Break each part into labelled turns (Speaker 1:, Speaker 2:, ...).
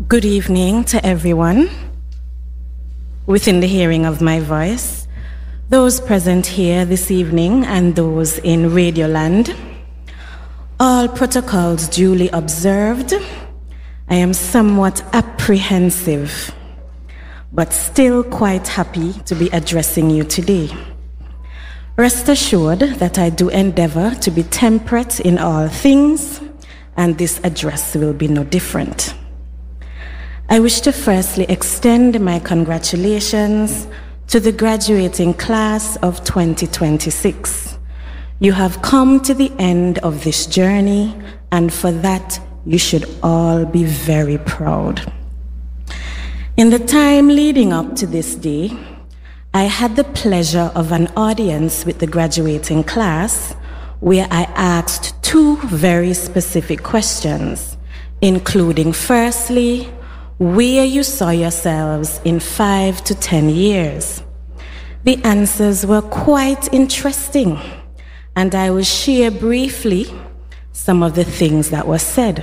Speaker 1: Good evening to everyone within the hearing of my voice, those present here this evening and those in Radioland. All protocols duly observed. I am somewhat apprehensive, but still quite happy to be addressing you today. Rest assured that I do endeavor to be temperate in all things, and this address will be no different. I wish to firstly extend my congratulations to the graduating class of 2026. You have come to the end of this journey, and for that, you should all be very proud. In the time leading up to this day, I had the pleasure of an audience with the graduating class where I asked two very specific questions, including firstly, where you saw yourselves in 5 to 10 years. The answers were quite interesting, and I will share briefly some of the things that were said.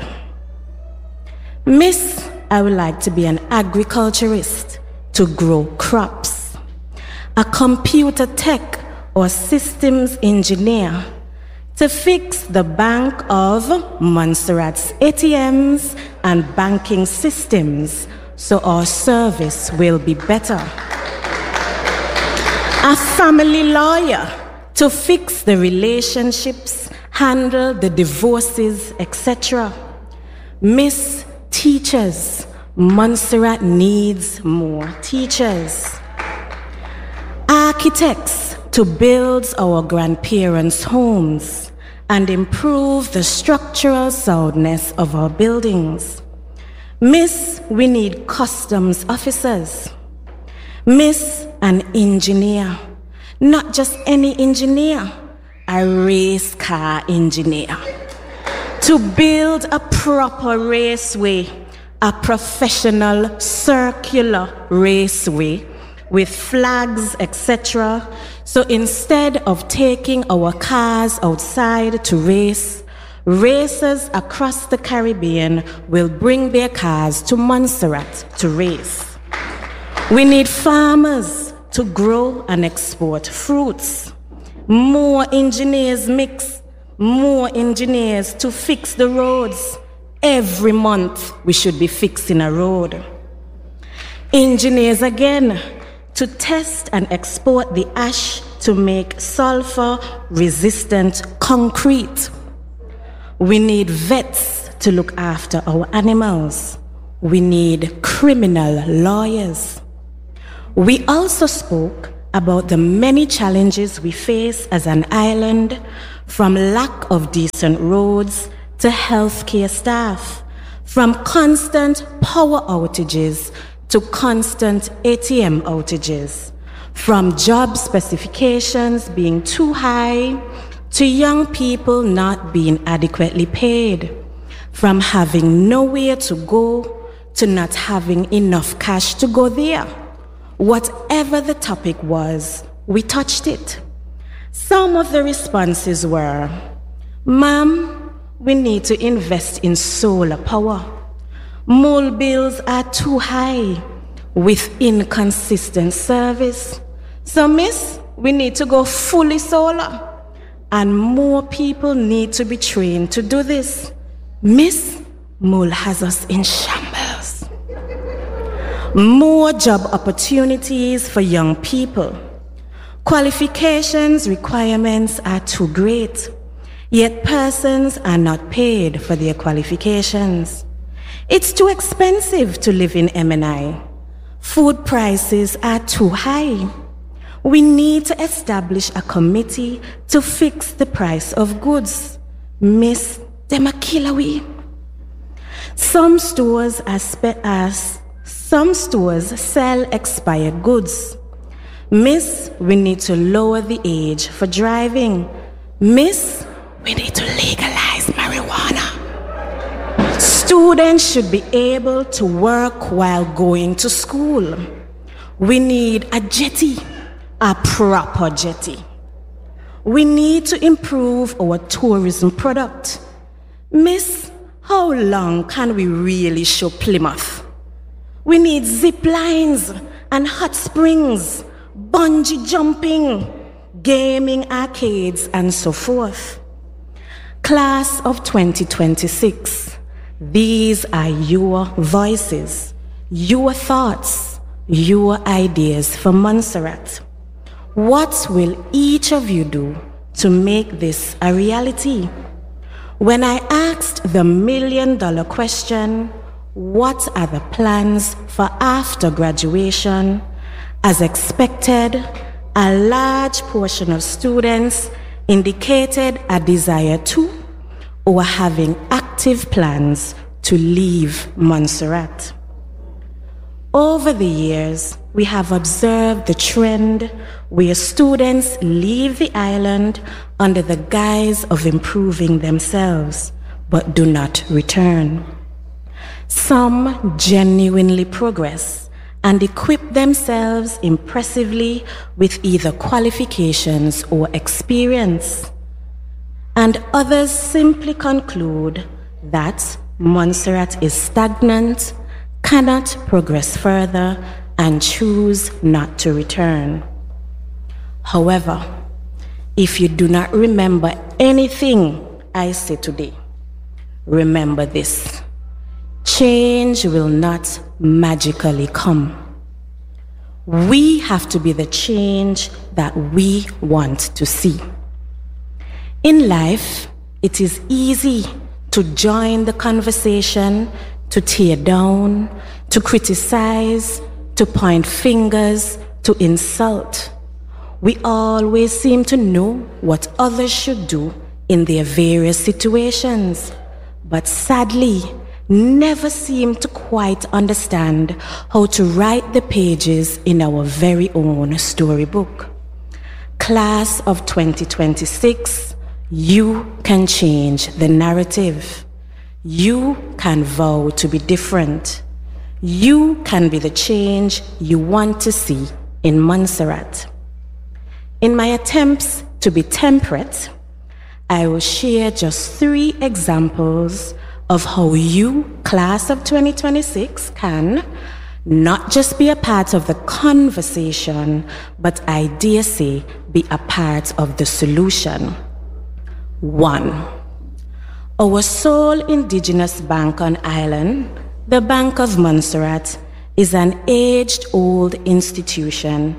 Speaker 1: Miss, I would like to be an agriculturist to grow crops, a computer tech or systems engineer to fix the Bank of Montserrat's ATMs and banking systems so our service will be better. A family lawyer to fix the relationships, handle the divorces, etc. Miss Teachers, Montserrat needs more teachers. Architects to build our grandparents' homes and improve the structural soundness of our buildings. Miss, we need customs officers. Miss, an engineer, not just any engineer, a race car engineer, to build a proper raceway, a professional circular raceway with flags, etc. So instead of taking our cars outside to race, racers across the Caribbean will bring their cars to Montserrat to race. We need farmers to grow and export fruits. More engineers mix, more engineers to fix the roads. Every month we should be fixing a road. Engineers again, to test and export the ash to make sulfur-resistant concrete. We need vets to look after our animals. We need criminal lawyers. We also spoke about the many challenges we face as an island, from lack of decent roads to healthcare staff, from constant power outages to constant ATM outages, from job specifications being too high to young people not being adequately paid, from having nowhere to go to not having enough cash to go there. Whatever the topic was, we touched it. Some of the responses were, "Ma'am, we need to invest in solar power. Mole bills are too high with inconsistent service. So, miss, we need to go fully solar. And more people need to be trained to do this. Miss, Mole has us in shambles. More job opportunities for young people. Qualifications requirements are too great, yet persons are not paid for their qualifications. It's too expensive to live in MNI. Food prices are too high. We need to establish a committee to fix the price of goods. Miss, them a killer we. Some stores sell expired goods. Miss, we need to lower the age for driving. Miss, we need to legalize marijuana. Students should be able to work while going to school. We need a jetty, a proper jetty. We need to improve our tourism product. Miss, how long can we really show Plymouth? We need zip lines and hot springs, bungee jumping, gaming arcades, and so forth. Class of 2026, these are your voices, your thoughts, your ideas for Montserrat. What will each of you do to make this a reality? When I asked the $1 million question, what are the plans for after graduation? As expected, a large portion of students indicated a desire to or having active plans to leave Montserrat. Over the years, we have observed the trend where students leave the island under the guise of improving themselves, but do not return. Some genuinely progress and equip themselves impressively with either qualifications or experience. And others simply conclude that Montserrat is stagnant, cannot progress further, and choose not to return. However, if you do not remember anything I say today, remember this: change will not magically come. We have to be the change that we want to see. In life, it is easy to join the conversation, to tear down, to criticize, to point fingers, to insult. We always seem to know what others should do in their various situations, but sadly, never seem to quite understand how to write the pages in our very own storybook. Class of 2026, you can change the narrative. You can vow to be different. You can be the change you want to see in Montserrat. In my attempts to be temperate, I will share just 3 examples of how you, class of 2026, can not just be a part of the conversation, but I dare say be a part of the solution. 1. Our sole indigenous bank on island, the Bank of Montserrat, is an aged-old institution,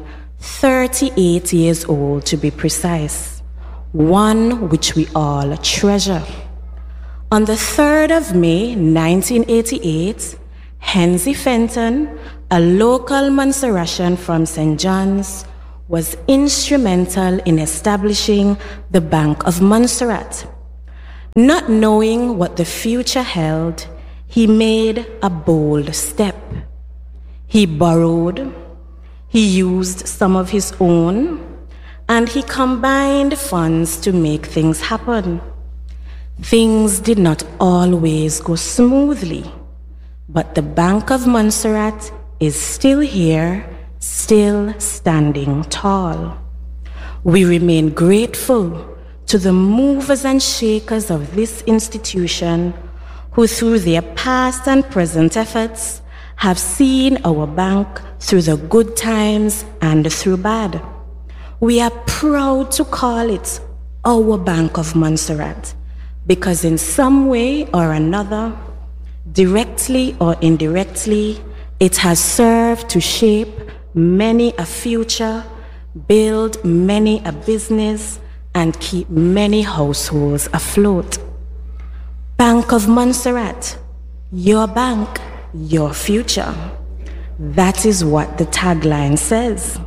Speaker 1: 38 years old to be precise, one which we all treasure. On the 3rd of May, 1988, Henzie Fenton, a local Montserratian from St. John's, was instrumental in establishing the Bank of Montserrat. Not knowing what the future held, he made a bold step. He borrowed, he used some of his own, and he combined funds to make things happen. Things did not always go smoothly, but the Bank of Montserrat is still here, still standing tall. We remain grateful to the movers and shakers of this institution who, through their past and present efforts, have seen our bank through the good times and through bad. We are proud to call it our Bank of Montserrat, because in some way or another, directly or indirectly, it has served to shape many a future, build many a business, and keep many households afloat. Bank of Montserrat, your bank, your future. That is what the tagline says.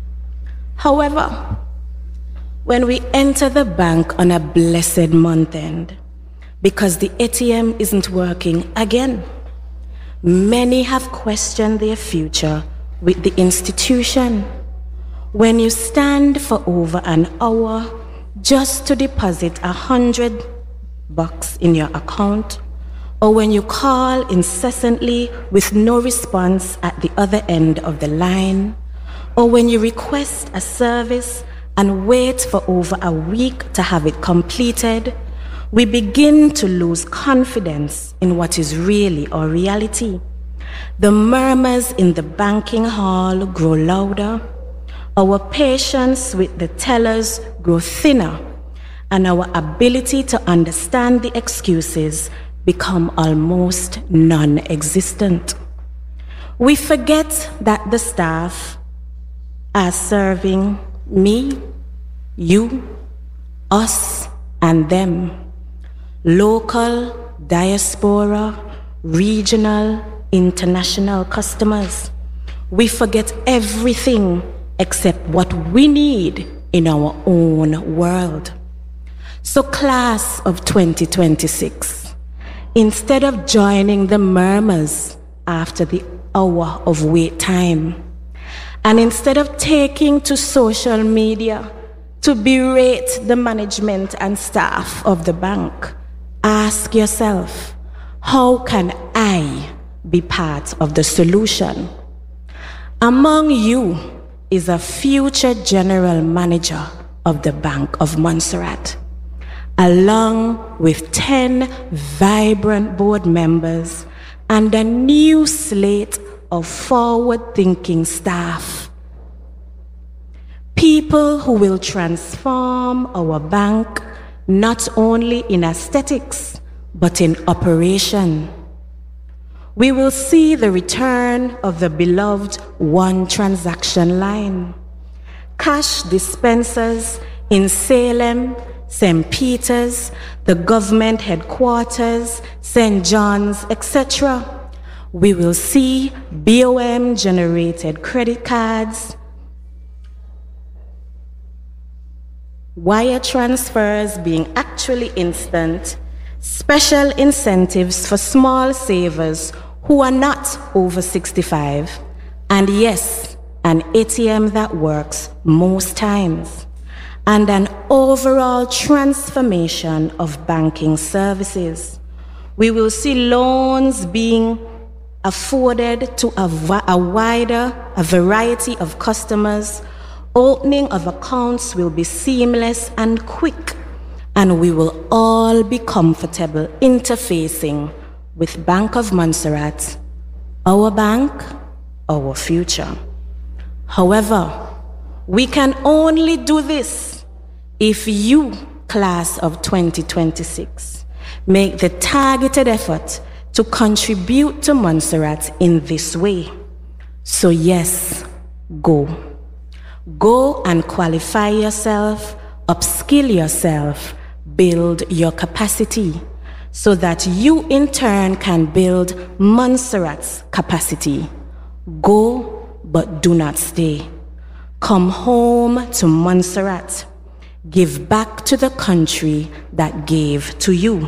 Speaker 1: However, when we enter the bank on a blessed month end, because the ATM isn't working again, many have questioned their future with the institution. When you stand for over an hour just to deposit $100 in your account, or when you call incessantly with no response at the other end of the line, or when you request a service and wait for over a week to have it completed, we begin to lose confidence in what is really our reality. The murmurs in the banking hall grow louder. Our patience with the tellers grow thinner, and our ability to understand the excuses become almost non-existent. We forget that the staff are serving me, you, us, and them. Local, diaspora, regional, international customers. We forget everything except what we need in our own world. So class of 2026, instead of joining the murmurs after the hour of wait time, and instead of taking to social media to berate the management and staff of the bank, ask yourself, how can I be part of the solution? Among you is a future general manager of the Bank of Montserrat, along with 10 vibrant board members and a new slate of forward-thinking staff. People who will transform our bank not only in aesthetics, but in operation. We will see the return of the beloved one transaction line, cash dispensers in Salem, St. Peter's, the government headquarters, St. John's, etc. We will see BOM-generated credit cards, wire transfers being actually instant, special incentives for small savers who are not over 65, and yes, an ATM that works most times, and an overall transformation of banking services. We will see loans being afforded to a variety of customers. Opening of accounts will be seamless and quick, and we will all be comfortable interfacing with Bank of Montserrat, our bank, our future. However, we can only do this if you, class of 2026, make the targeted effort to contribute to Montserrat in this way. So yes, go. Go and qualify yourself, upskill yourself, build your capacity, so that you in turn can build Montserrat's capacity. Go, but do not stay. Come home to Montserrat. Give back to the country that gave to you.